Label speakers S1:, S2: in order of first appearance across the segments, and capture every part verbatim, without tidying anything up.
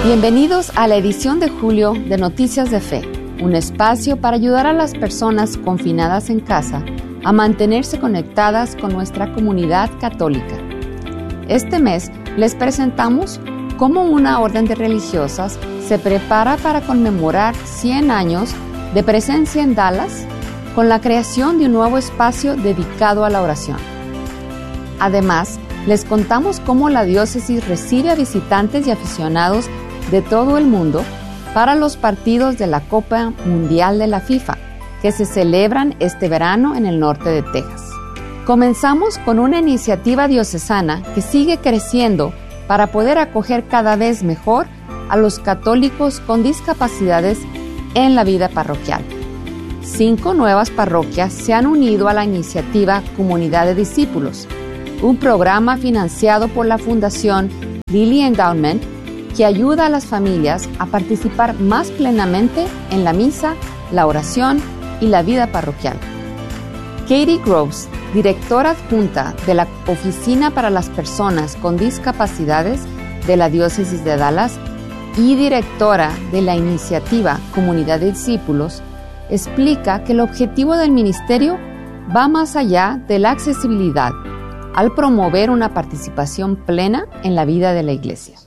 S1: Bienvenidos a la edición de julio de Noticias de Fe, un espacio para ayudar a las personas confinadas en casa a mantenerse conectadas con nuestra comunidad católica. Este mes les presentamos cómo una orden de religiosas se prepara para conmemorar cien años de presencia en Dallas con la creación de un nuevo espacio dedicado a la oración. Además, les contamos cómo la diócesis recibe a visitantes y aficionados de todo el mundo para los partidos de la Copa Mundial de la FIFA, que se celebran este verano en el norte de Texas. Comenzamos con una iniciativa diocesana que sigue creciendo para poder acoger cada vez mejor a los católicos con discapacidades en la vida parroquial. Cinco nuevas parroquias se han unido a la iniciativa Comunidad de Discípulos, un programa financiado por la Fundación Lilly Endowment que ayuda a las familias a participar más plenamente en la misa, la oración y la vida parroquial. Katie Groves, directora adjunta de la Oficina para las Personas con Discapacidades de la Diócesis de Dallas y directora de la iniciativa Comunidad de Discípulos, explica que el objetivo del ministerio va más allá de la accesibilidad al promover una participación plena en la vida de la Iglesia.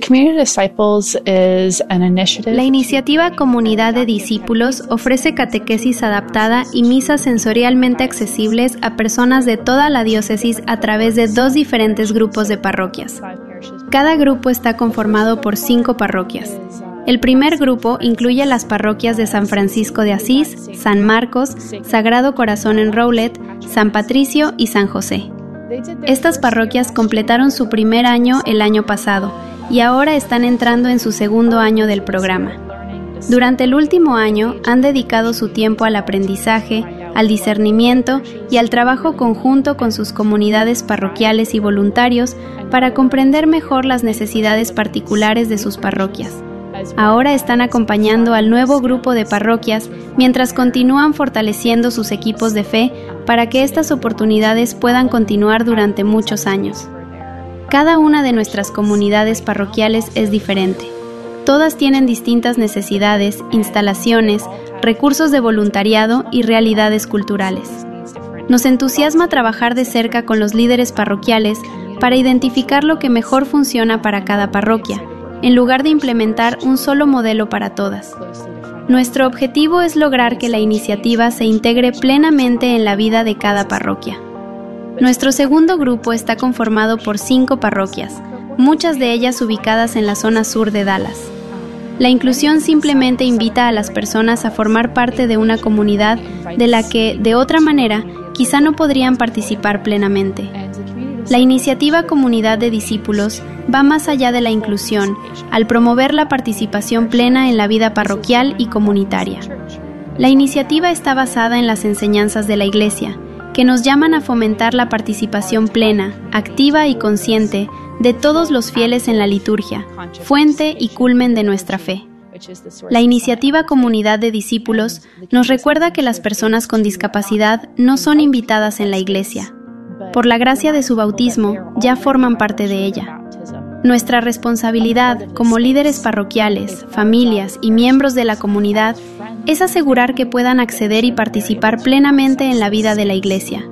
S2: La iniciativa Comunidad de Discípulos ofrece catequesis adaptada y misas sensorialmente accesibles a personas de toda la diócesis a través de dos diferentes grupos de parroquias. Cada grupo está conformado por cinco parroquias. El primer grupo incluye las parroquias de San Francisco de Asís, San Marcos, Sagrado Corazón en Rowlett, San Patricio y San José. Estas parroquias completaron su primer año el año pasado y ahora están entrando en su segundo año del programa. Durante el último año han dedicado su tiempo al aprendizaje, al discernimiento y al trabajo conjunto con sus comunidades parroquiales y voluntarios para comprender mejor las necesidades particulares de sus parroquias. Ahora están acompañando al nuevo grupo de parroquias mientras continúan fortaleciendo sus equipos de fe para que estas oportunidades puedan continuar durante muchos años. Cada una de nuestras comunidades parroquiales es diferente. Todas tienen distintas necesidades, instalaciones, recursos de voluntariado y realidades culturales. Nos entusiasma trabajar de cerca con los líderes parroquiales para identificar lo que mejor funciona para cada parroquia, en lugar de implementar un solo modelo para todas. Nuestro objetivo es lograr que la iniciativa se integre plenamente en la vida de cada parroquia. Nuestro segundo grupo está conformado por cinco parroquias, muchas de ellas ubicadas en la zona sur de Dallas. La inclusión simplemente invita a las personas a formar parte de una comunidad de la que, de otra manera, quizá no podrían participar plenamente. La iniciativa Comunidad de Discípulos va más allá de la inclusión, al promover la participación plena en la vida parroquial y comunitaria. La iniciativa está basada en las enseñanzas de la Iglesia, que nos llaman a fomentar la participación plena, activa y consciente de todos los fieles en la liturgia, fuente y culmen de nuestra fe. La iniciativa Comunidad de Discípulos nos recuerda que las personas con discapacidad no son invitadas en la Iglesia. Por la gracia de su bautismo, ya forman parte de ella. Nuestra responsabilidad como líderes parroquiales, familias y miembros de la comunidad es asegurar que puedan acceder y participar plenamente en la vida de la Iglesia.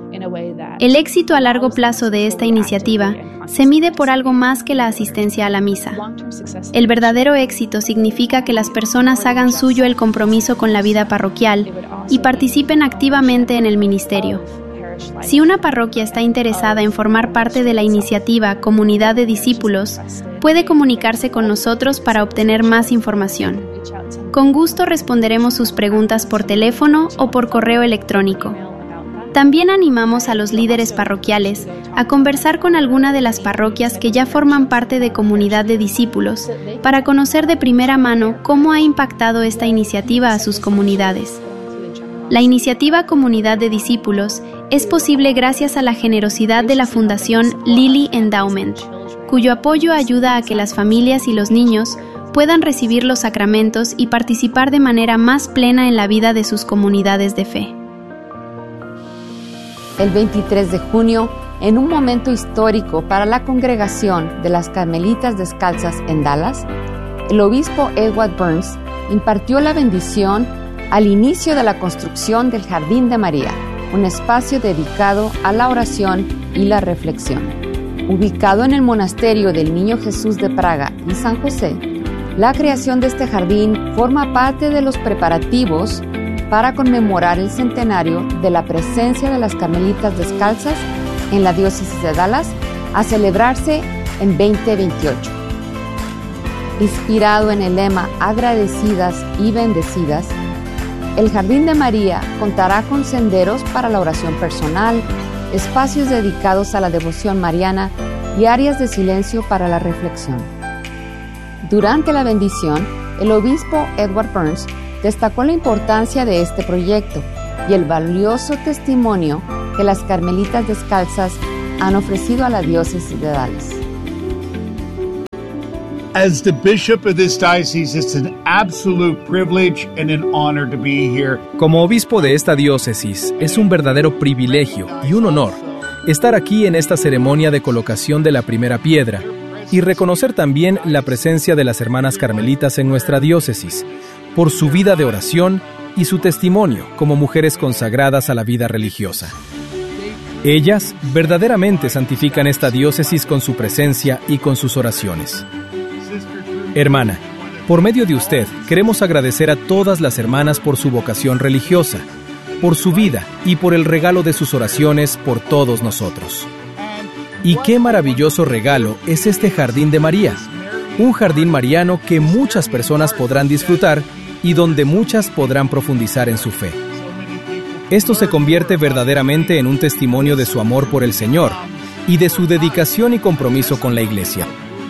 S2: El éxito a largo plazo de esta iniciativa se mide por algo más que la asistencia a la misa. El verdadero éxito significa que las personas hagan suyo el compromiso con la vida parroquial y participen activamente en el ministerio. Si una parroquia está interesada en formar parte de la iniciativa Comunidad de Discípulos, puede comunicarse con nosotros para obtener más información. Con gusto responderemos sus preguntas por teléfono o por correo electrónico. También animamos a los líderes parroquiales a conversar con alguna de las parroquias que ya forman parte de Comunidad de Discípulos para conocer de primera mano cómo ha impactado esta iniciativa a sus comunidades. La iniciativa Comunidad de Discípulos es posible gracias a la generosidad de la Fundación Lilly Endowment, cuyo apoyo ayuda a que las familias y los niños puedan recibir los sacramentos y participar de manera más plena en la vida de sus comunidades de fe.
S1: El veintitrés de junio, en un momento histórico para la congregación de las Carmelitas Descalzas en Dallas, el obispo Edward Burns impartió la bendición al inicio de la construcción del Jardín de María, un espacio dedicado a la oración y la reflexión. Ubicado en el monasterio del Niño Jesús de Praga y San José, la creación de este jardín forma parte de los preparativos para conmemorar el centenario de la presencia de las Carmelitas Descalzas en la diócesis de Dallas, a celebrarse en veinte veintiocho. Inspirado en el lema Agradecidas y Bendecidas, el Jardín de María contará con senderos para la oración personal, espacios dedicados a la devoción mariana y áreas de silencio para la reflexión. Durante la bendición, el obispo Edward Burns destacó la importancia de este proyecto y el valioso testimonio que las Carmelitas Descalzas han ofrecido a la diócesis de Dallas.
S3: As the bishop of this diocese, it's an absolute privilege and an honor to be here.
S4: Como obispo de esta diócesis, es un verdadero privilegio y un honor estar aquí en esta ceremonia de colocación de la primera piedra y reconocer también la presencia de las hermanas carmelitas en nuestra diócesis por su vida de oración y su testimonio como mujeres consagradas a la vida religiosa. Ellas verdaderamente santifican esta diócesis con su presencia y con sus oraciones. Hermana, por medio de usted queremos agradecer a todas las hermanas por su vocación religiosa, por su vida y por el regalo de sus oraciones por todos nosotros. Y qué maravilloso regalo es este Jardín de María, un jardín mariano que muchas personas podrán disfrutar y donde muchas podrán profundizar en su fe. Esto se convierte verdaderamente en un testimonio de su amor por el Señor y de su dedicación y compromiso con la Iglesia.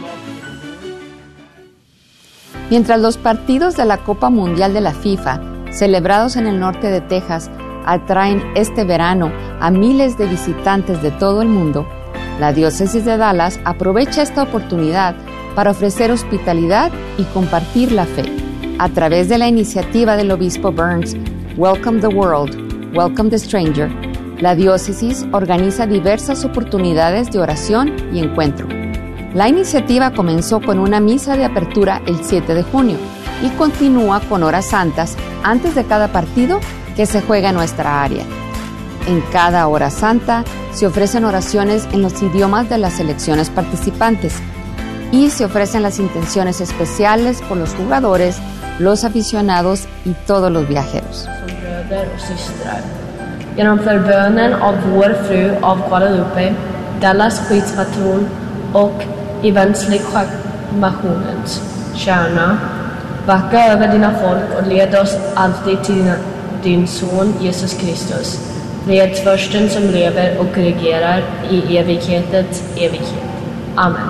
S1: Mientras los partidos de la Copa Mundial de la FIFA, celebrados en el norte de Texas, atraen este verano a miles de visitantes de todo el mundo, la diócesis de Dallas aprovecha esta oportunidad para ofrecer hospitalidad y compartir la fe. A través de la iniciativa del obispo Burns, Welcome the World, Welcome the Stranger, la diócesis organiza diversas oportunidades de oración y encuentro. La iniciativa comenzó con una misa de apertura el siete de junio y continúa con horas santas antes de cada partido que se juega en nuestra área. En cada hora santa se ofrecen oraciones en los idiomas de las selecciones participantes y se ofrecen las intenciones especiales por los jugadores, los aficionados y todos los viajeros.
S5: Bröder och systrar. Genom förbönen av vår fru av Guadalupe, Dallas skyddspatron och evangelikationens kärna, vacka över dina folk och led oss alltid till dina, din son Jesus Kristus, fredsförsten som lever och regerar i evighetens evighet. Amen.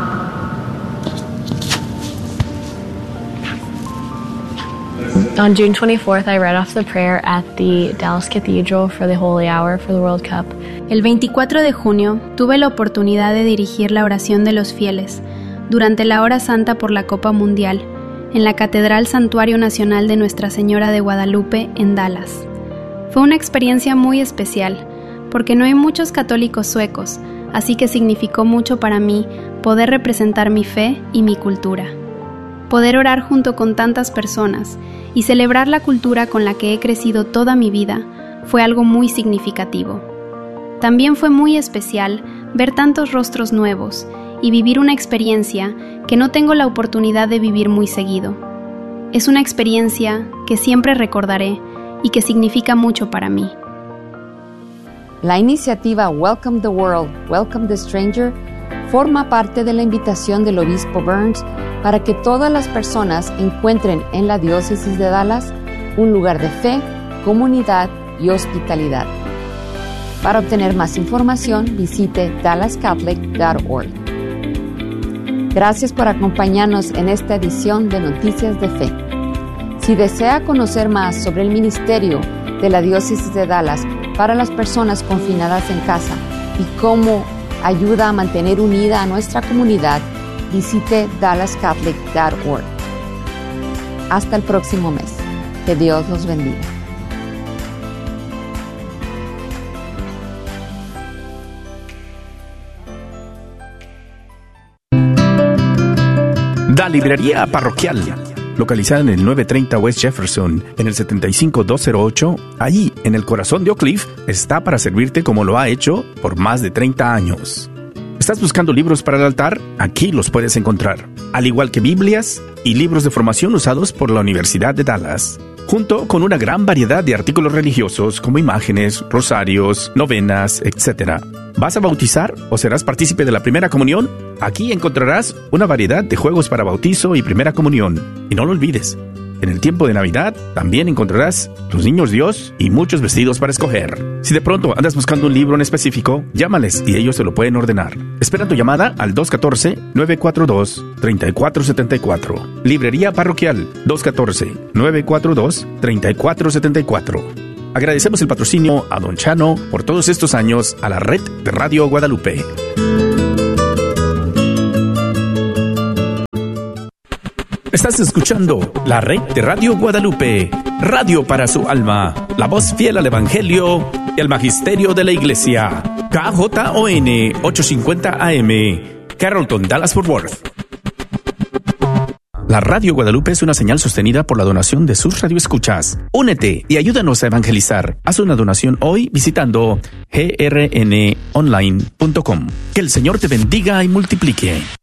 S5: On June twenty-fourth, I read off the prayer at the Dallas Cathedral for the Holy Hour for the World Cup.
S2: El veinticuatro de junio tuve la oportunidad de dirigir la oración de los fieles durante la hora santa por la Copa Mundial en la Catedral Santuario Nacional de Nuestra Señora de Guadalupe en Dallas. Fue una experiencia muy especial porque no hay muchos católicos suecos, así que significó mucho para mí poder representar mi fe y mi cultura. Poder orar junto con tantas personas y celebrar la cultura con la que he crecido toda mi vida fue algo muy significativo. También fue muy especial ver tantos rostros nuevos y vivir una experiencia que no tengo la oportunidad de vivir muy seguido. Es una experiencia que siempre recordaré y que significa mucho para mí.
S1: La iniciativa Welcome the World, Welcome the Stranger forma parte de la invitación del obispo Burns para que todas las personas encuentren en la diócesis de Dallas un lugar de fe, comunidad y hospitalidad. Para obtener más información, visite dallas catholic punto org. Gracias por acompañarnos en esta edición de Noticias de Fe. Si desea conocer más sobre el ministerio de la diócesis de Dallas para las personas confinadas en casa y cómo ayuda a mantener unida a nuestra comunidad, visite dallas catholic punto org. Hasta el próximo mes. Que Dios los bendiga.
S6: La librería parroquial, localizada en el novecientos treinta West Jefferson, en el setenta y cinco mil doscientos ocho, allí en el corazón de Oak Cliff, está para servirte como lo ha hecho por más de treinta años. ¿Estás buscando libros para el altar? Aquí los puedes encontrar, al igual que Biblias y libros de formación usados por la Universidad de Dallas, junto con una gran variedad de artículos religiosos como imágenes, rosarios, novenas, etcétera. ¿Vas a bautizar o serás partícipe de la primera comunión? Aquí encontrarás una variedad de juegos para bautizo y primera comunión. Y no lo olvides, en el tiempo de Navidad también encontrarás los niños Dios y muchos vestidos para escoger. Si de pronto andas buscando un libro en específico, llámales y ellos te lo pueden ordenar. Espera tu llamada al dos uno cuatro, nueve cuatro dos, tres cuatro siete cuatro. Librería Parroquial dos uno cuatro, nueve cuatro dos, tres cuatro siete cuatro. Agradecemos el patrocinio a Don Chano por todos estos años a la red de Radio Guadalupe. Estás escuchando la red de Radio Guadalupe, radio para su alma, la voz fiel al Evangelio y al Magisterio de la Iglesia. K J O N ochocientos cincuenta A M, Carrollton, Dallas-Fort Worth. La Radio Guadalupe es una señal sostenida por la donación de sus radioescuchas. Únete y ayúdanos a evangelizar. Haz una donación hoy visitando g r n online punto com. Que el Señor te bendiga y multiplique.